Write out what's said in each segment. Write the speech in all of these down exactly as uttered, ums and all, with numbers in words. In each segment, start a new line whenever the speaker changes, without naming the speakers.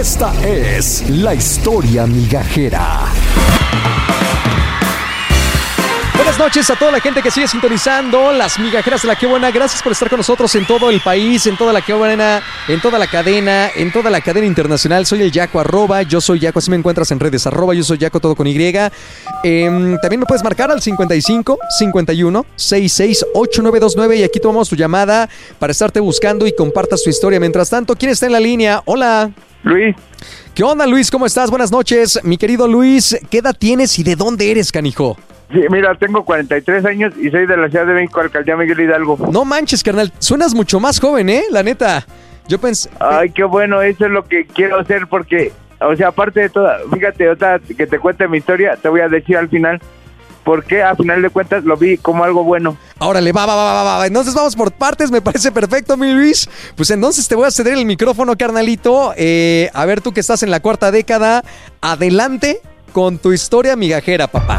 Esta es la historia migajera. Buenas noches a toda la gente que sigue sintonizando Las Migajeras de la Qué Buena. Gracias por estar con nosotros en todo el país, en toda la Qué Buena, en toda la cadena, en toda la cadena internacional. Soy el Yaco, arroba, yo soy Yaco, así me encuentras en redes, arroba, yo soy Yaco, todo con Y. Eh, también me puedes marcar al cincuenta y cinco, cincuenta y uno, sesenta y seis, ochenta y nueve veintinueve y aquí tomamos tu llamada para estarte buscando y compartas tu historia. Mientras tanto, ¿quién está en la línea? Hola.
Luis.
¿Qué onda, Luis? ¿Cómo estás? Buenas noches. Mi querido Luis, ¿qué edad tienes y de dónde eres, canijo?
Sí, mira, tengo cuarenta y tres años y soy de la Ciudad de México, Alcaldía Miguel Hidalgo.
No manches, carnal. Suenas mucho más joven, ¿eh? La neta. Yo pensé...
Ay, qué bueno. Eso es lo que quiero hacer porque, o sea, aparte de todo, fíjate, otra que te cuente mi historia, te voy a decir al final por qué, a final de cuentas, lo vi como algo bueno.
Órale, va, va, va, va, va. Entonces vamos por partes, me parece perfecto, mi Luis. Pues entonces te voy a ceder el micrófono, carnalito. Eh, a ver, tú que estás en la cuarta década, adelante con tu historia migajera, papá.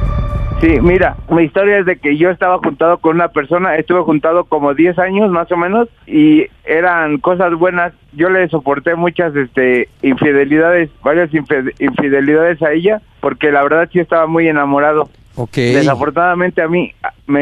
Sí, mira, mi historia es de que yo estaba juntado con una persona, estuve juntado como diez años más o menos y eran cosas buenas. Yo le soporté muchas este infidelidades, varias infidelidades a ella, porque la verdad sí estaba muy enamorado.
Okay.
Desafortunadamente a mí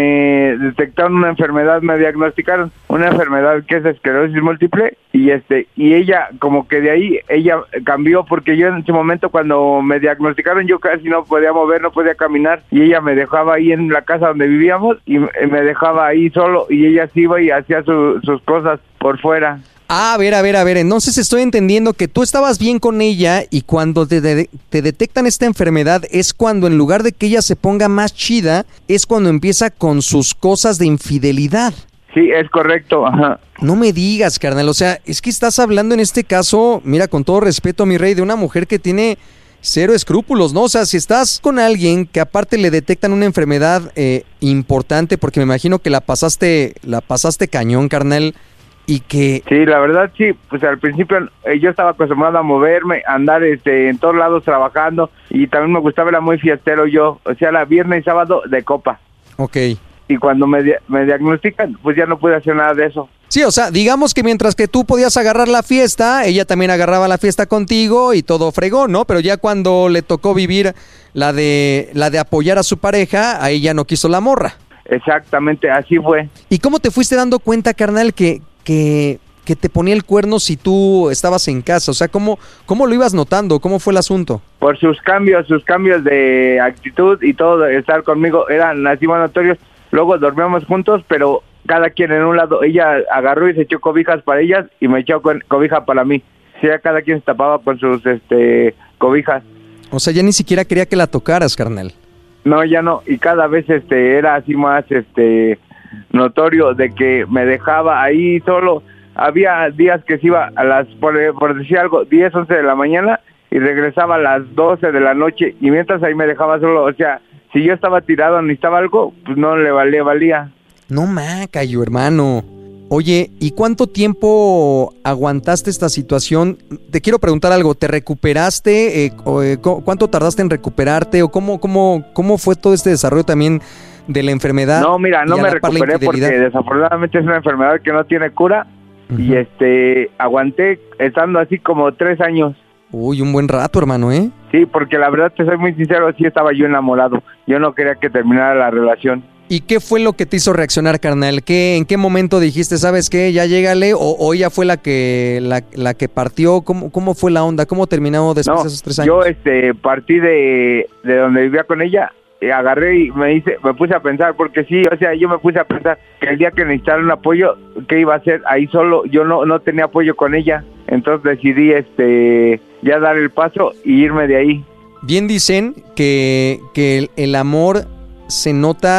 me detectaron una enfermedad, me diagnosticaron una enfermedad que es esclerosis múltiple y este y ella como que de ahí ella cambió, porque yo en ese momento cuando me diagnosticaron yo casi no podía mover, no podía caminar y ella me dejaba ahí en la casa donde vivíamos y me dejaba ahí solo y ella se iba y hacía su, sus cosas por fuera.
Ah, a ver, a ver, a ver, entonces estoy entendiendo que tú estabas bien con ella y cuando te, de, te detectan esta enfermedad es cuando en lugar de que ella se ponga más chida, es cuando empieza con sus cosas de infidelidad.
Sí, es correcto, ajá.
No me digas, carnal, o sea, es que estás hablando en este caso, mira, con todo respeto, mi rey, de una mujer que tiene cero escrúpulos, ¿no? O sea, si estás con alguien que aparte le detectan una enfermedad eh, importante, porque me imagino que la pasaste, la pasaste cañón, carnal, y que...
Sí, la verdad sí, pues al principio eh, yo estaba acostumbrado a moverme, a andar este, en todos lados trabajando y también me gustaba, era muy fiestero yo, o sea, la viernes y sábado de copa.
Ok.
Y cuando me, me diagnostican, pues ya no pude hacer nada de eso.
Sí, o sea, digamos que mientras que tú podías agarrar la fiesta, ella también agarraba la fiesta contigo y todo fregó, ¿no? Pero ya cuando le tocó vivir la de, la de apoyar a su pareja, ahí ya no quiso la morra.
Exactamente, así fue.
¿Y cómo te fuiste dando cuenta, carnal, que... que que te ponía el cuerno si tú estabas en casa? O sea, ¿cómo, cómo lo ibas notando? ¿Cómo fue el asunto?
Por sus cambios, sus cambios de actitud y todo, de estar conmigo, eran así notorios. Luego dormíamos juntos, pero cada quien en un lado. Ella agarró y se echó cobijas para ellas y me echó con, cobija para mí. O sea, cada quien se tapaba con sus este cobijas.
O sea, ya ni siquiera quería que la tocaras, carnal.
No, ya no. Y cada vez este era así más este notorio de que me dejaba ahí solo. Había días que se iba a las, por, por decir algo, diez, once de la mañana y regresaba a las doce de la noche y mientras ahí me dejaba solo. O sea, si yo estaba tirado, necesitaba algo, pues no le valía, valía.
No macayo, hermano. Oye, ¿y cuánto tiempo aguantaste esta situación? Te quiero preguntar algo, ¿te recuperaste? Eh, o, eh, ¿Cuánto tardaste en recuperarte? ¿O cómo, cómo, cómo fue todo este desarrollo también de la enfermedad?
No, mira, no me recuperé porque desafortunadamente es una enfermedad que no tiene cura. Uh-huh. Y este, aguanté estando así como tres años.
Uy, un buen rato, hermano, ¿eh?
Sí, porque la verdad, te soy muy sincero, sí estaba yo enamorado. Yo no quería que terminara la relación.
¿Y qué fue lo que te hizo reaccionar, carnal? ¿Qué, ¿En qué momento dijiste, sabes qué, ya llégale? ¿O, o ella fue la que la, la que partió? ¿Cómo, ¿Cómo fue la onda? ¿Cómo terminó después
no,
de esos tres años?
Yo este, partí de, de donde vivía con ella. Agarré y me hice, me puse a pensar, porque sí, o sea, yo me puse a pensar que el día que necesitara un apoyo, ¿qué iba a hacer? Ahí solo, yo no no tenía apoyo con ella, entonces decidí este ya dar el paso y irme de ahí.
Bien dicen que, que el, el amor se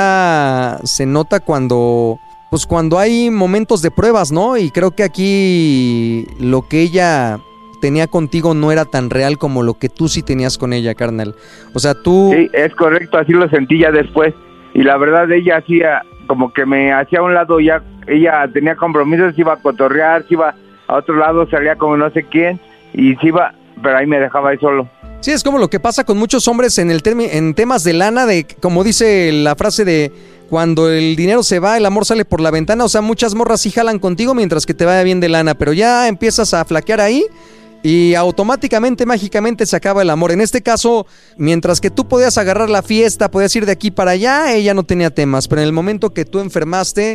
nota, se nota cuando, pues cuando hay momentos de pruebas, ¿no? Y creo que aquí lo que ella tenía contigo no era tan real como lo que tú sí tenías con ella, carnal. O sea, tú...
Sí, es correcto, así lo sentí ya después. Y la verdad, ella hacía como que me hacía a un lado, ya ella tenía compromisos, se iba a cotorrear, se iba a otro lado, salía como no sé quién, y se iba, pero ahí me dejaba ahí solo.
Sí, es como lo que pasa con muchos hombres en el termi- en temas de lana, de como dice la frase de cuando el dinero se va, el amor sale por la ventana. O sea, muchas morras sí jalan contigo mientras que te vaya bien de lana, pero ya empiezas a flaquear ahí y automáticamente, mágicamente se acaba el amor. En este caso, mientras que tú podías agarrar la fiesta, podías ir de aquí para allá, ella no tenía temas, pero en el momento que tú enfermaste,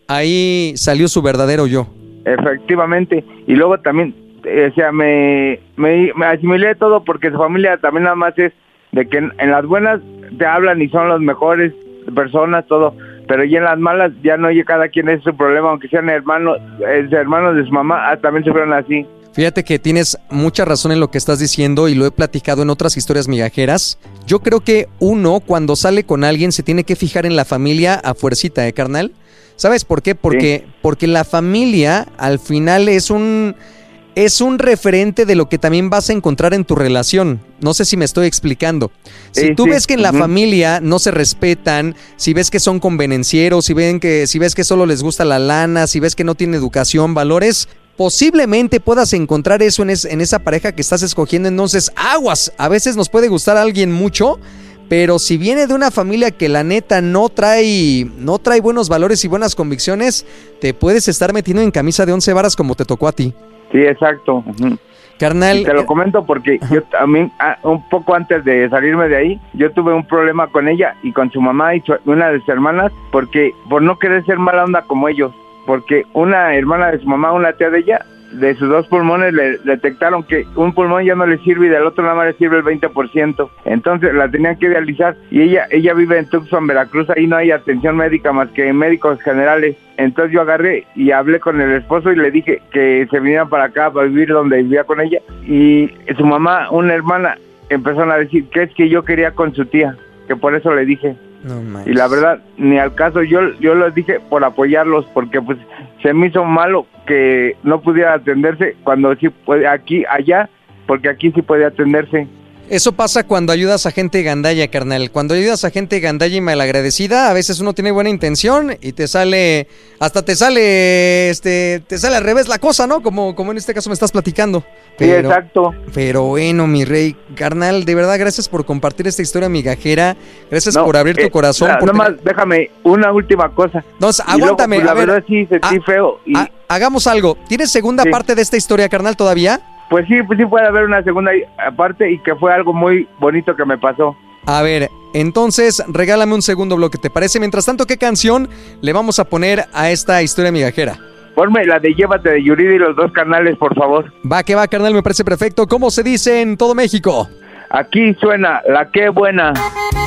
ahí salió su verdadero yo.
Efectivamente, y luego también, o sea, me, me, me asimilé todo porque su familia también nada más es de que en, en las buenas te hablan y son las mejores personas, todo, pero ya en las malas ya no, oye, cada quien es su problema, aunque sean hermanos, eh, hermanos de su mamá, ah, también se fueron así.
Fíjate que tienes mucha razón en lo que estás diciendo y lo he platicado en otras historias migajeras. Yo creo que uno, cuando sale con alguien, se tiene que fijar en la familia a fuercita, ¿eh, carnal? ¿Sabes por qué? Porque, sí. porque la familia al final es un... es un referente de lo que también vas a encontrar en tu relación. No sé si me estoy explicando. Si
sí,
tú
sí.
ves que en la
uh-huh.
familia no se respetan, si ves que son convenencieros, si, ven que, si ves que solo les gusta la lana, si ves que no tiene educación, valores, posiblemente puedas encontrar eso en, es, en esa pareja que estás escogiendo. Entonces, aguas. A veces nos puede gustar a alguien mucho, pero si viene de una familia que la neta no trae, no trae buenos valores y buenas convicciones, te puedes estar metiendo en camisa de once varas como te tocó a ti.
Sí, exacto. Uh-huh.
Carnal.
Y te lo comento porque uh-huh. yo también, ah, un poco antes de salirme de ahí, yo tuve un problema con ella y con su mamá y su, una de sus hermanas, porque por no querer ser mala onda como ellos, porque una hermana de su mamá, una tía de ella, de sus dos pulmones le detectaron que un pulmón ya no le sirve y del otro nada más le sirve el veinte por ciento. Entonces la tenían que dializar y ella ella vive en Tucson, Veracruz, ahí no hay atención médica más que en médicos generales. Entonces yo agarré y hablé con el esposo y le dije que se vinieran para acá para vivir donde vivía con ella. Y su mamá, una hermana, empezaron a decir que es que yo quería con su tía, que por eso le dije.
No,
y la verdad, ni al caso, yo yo les dije por apoyarlos, porque pues se me hizo malo que no pudiera atenderse cuando sí puede, aquí, allá, porque aquí sí puede atenderse.
Eso pasa cuando ayudas a gente gandalla, carnal. Cuando ayudas a gente gandalla y malagradecida, a veces uno tiene buena intención y te sale, hasta te sale, este, te sale al revés la cosa, ¿no? Como, como en este caso me estás platicando. Pero,
sí, exacto.
Pero bueno, mi rey, carnal, de verdad, gracias por compartir esta historia migajera. Gracias
no,
por abrir
eh,
tu corazón.
Nada
por
más,
tener...
déjame una última cosa.
No, aguántame.
Luego, pues, la
a ver,
verdad sí sentí
ah,
feo. Y...
ah, hagamos algo. ¿Tienes segunda
sí.
parte de esta historia, carnal, todavía?
Pues sí, pues sí puede haber una segunda parte y que fue algo muy bonito que me pasó.
A ver, entonces regálame un segundo bloque, ¿te parece? Mientras tanto, ¿qué canción le vamos a poner a esta historia migajera?
Ponme la de Llévate de Yuridia y los dos canales, por favor.
Va que va, carnal, me parece perfecto. ¿Cómo se dice en todo México?
Aquí suena La Qué Buena.